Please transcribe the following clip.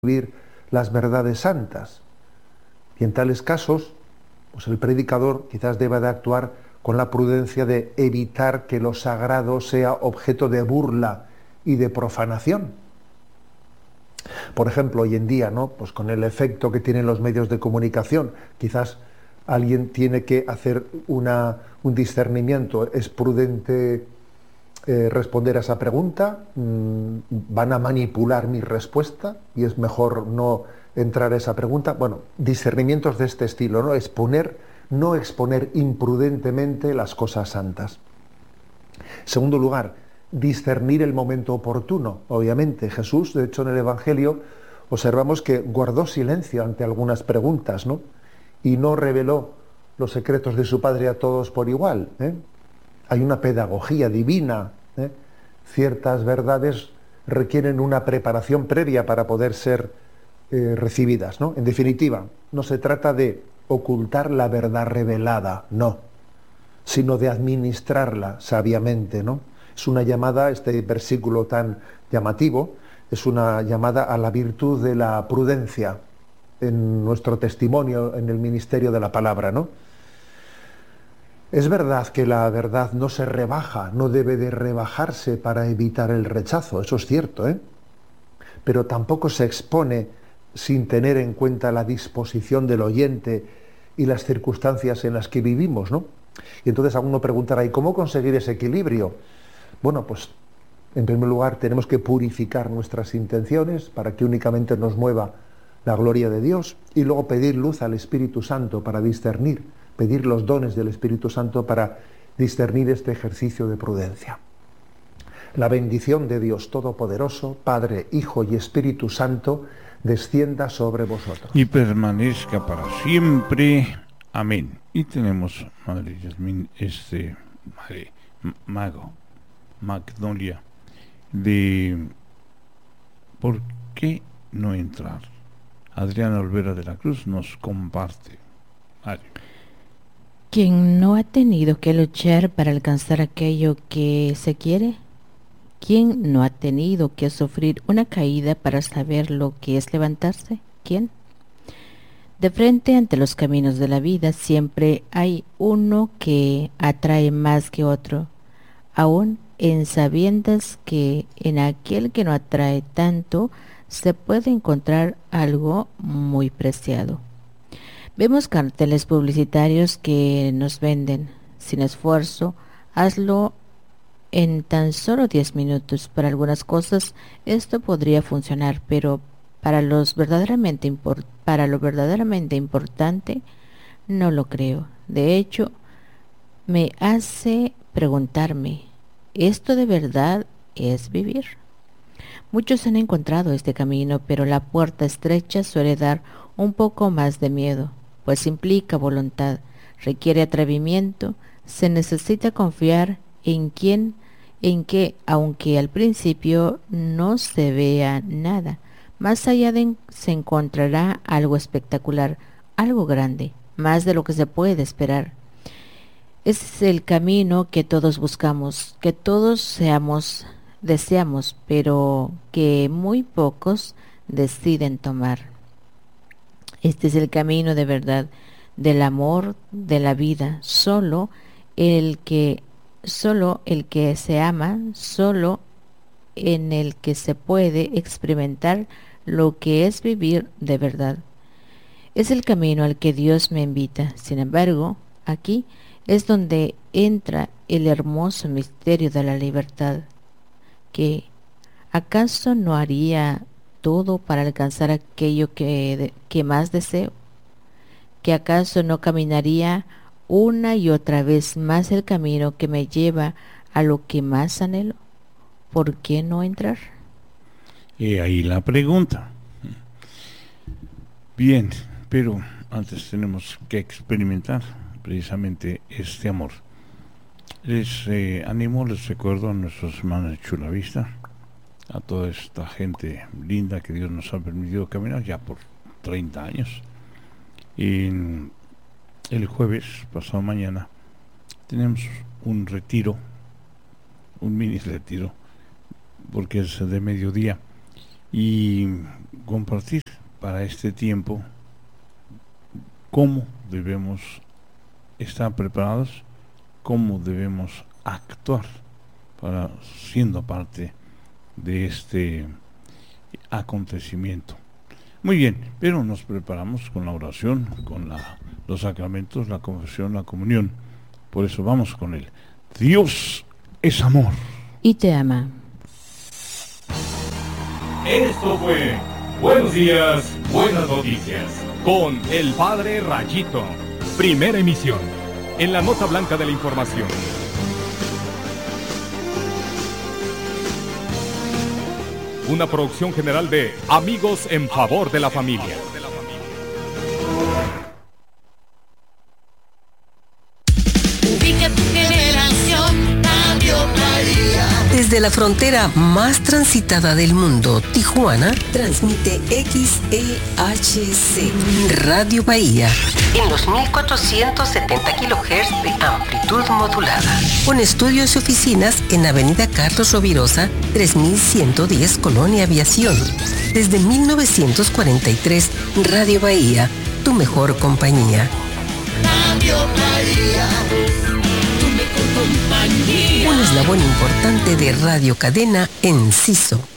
vivir las verdades santas. Y en tales casos, pues el predicador quizás deba de actuar con la prudencia de evitar que lo sagrado sea objeto de burla y de profanación. Por ejemplo, hoy en día, ¿no? Pues con el efecto que tienen los medios de comunicación, quizás alguien tiene que hacer un discernimiento. ¿Es prudente responder a esa pregunta? ¿Van a manipular mi respuesta? Y es mejor no entrar a esa pregunta. Bueno, discernimientos de este estilo, ¿no? No exponer imprudentemente las cosas santas. En segundo lugar, discernir el momento oportuno. Obviamente, Jesús, de hecho, en el Evangelio observamos que guardó silencio ante algunas preguntas, ¿no? Y no reveló los secretos de su Padre a todos por igual, ¿eh? Hay una pedagogía divina, ¿eh? Ciertas verdades requieren una preparación previa para poder ser recibidas, ¿no? En definitiva, no se trata de ocultar la verdad revelada, no, sino de administrarla sabiamente, ¿no? Es una llamada, este versículo tan llamativo, es una llamada a la virtud de la prudencia en nuestro testimonio, en el ministerio de la palabra, ¿no? Es verdad que la verdad no se rebaja, no debe de rebajarse para evitar el rechazo, eso es cierto, ¿eh? Pero tampoco se expone sin tener en cuenta la disposición del oyente y las circunstancias en las que vivimos, ¿no? Y entonces alguno preguntará, ¿y cómo conseguir ese equilibrio? Bueno, pues en primer lugar tenemos que purificar nuestras intenciones para que únicamente nos mueva la gloria de Dios y luego pedir luz al Espíritu Santo para discernir, pedir los dones del Espíritu Santo para discernir este ejercicio de prudencia. La bendición de Dios Todopoderoso, Padre, Hijo y Espíritu Santo, descienda sobre vosotros. Y permanezca para siempre. Amén. Y tenemos, Madre Yasmín, Madre Magnolia, de ¿por qué no entrar? Adriana Olvera de la Cruz nos comparte. Vale. ¿Quién no ha tenido que luchar para alcanzar aquello que se quiere? ¿Quién no ha tenido que sufrir una caída para saber lo que es levantarse? ¿Quién? De frente ante los caminos de la vida siempre hay uno que atrae más que otro, aún en sabiendas que en aquel que no atrae tanto se puede encontrar algo muy preciado. Vemos carteles publicitarios que nos venden, sin esfuerzo, hazlo en tan solo 10 minutos. Para algunas cosas esto podría funcionar, pero para lo verdaderamente importante no lo creo. De hecho, me hace preguntarme, ¿esto de verdad es vivir? Muchos han encontrado este camino, pero la puerta estrecha suele dar un poco más de miedo, pues implica voluntad, requiere atrevimiento, se necesita confiar en que, aunque al principio no se vea nada, más allá se encontrará algo espectacular, algo grande, más de lo que se puede esperar. Ese es el camino que todos buscamos, que todos deseamos, pero que muy pocos deciden tomar. Este es el camino de verdad, del amor, de la vida. Solo el que se ama, solo en el que se puede experimentar lo que es vivir de verdad. Es el camino al que Dios me invita. Sin embargo, aquí es donde entra el hermoso misterio de la libertad, que ¿acaso no haría todo para alcanzar aquello que más deseo? ¿Que acaso no caminaría una y otra vez más el camino que me lleva a lo que más anhelo? ¿Por qué no entrar? Y ahí la pregunta. Bien, pero antes tenemos que experimentar precisamente este amor. Les animo, les recuerdo a nuestros hermanos de Chula Vista, a toda esta gente linda que Dios nos ha permitido caminar ya por 30 años. El jueves, pasado mañana, tenemos un retiro, un mini retiro, porque es de mediodía, y compartir para este tiempo cómo debemos estar preparados, cómo debemos actuar para siendo parte de este acontecimiento. Muy bien, pero nos preparamos con la oración, con los sacramentos, la confesión, la comunión. Por eso vamos con él. Dios es amor. Y te ama. Esto fue Buenos Días, Buenas Noticias, con el Padre Rayito. Primera emisión, en la nota blanca de la información. Una producción general de Amigos en Favor de la Familia. Ubica tu generación, Radio María. Desde la frontera más transitada del mundo, Tijuana, transmite XEHC, Radio Bahía, en los 1470 kHz de amplitud modulada. Con estudios y oficinas en Avenida Carlos Rovirosa, 3110, Colonia Aviación. Desde 1943, Radio Bahía, tu mejor compañía. Radio María, tu mejor compañía. Un eslabón importante de Radio Cadena Enciso.